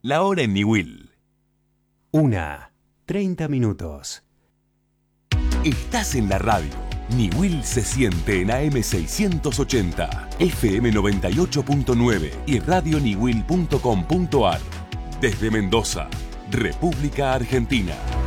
La hora en Niwil. 1:30. Estás en la radio. Niwil se siente en AM 680, FM 98.9 y radioniwil.com.ar. Desde Mendoza, República Argentina.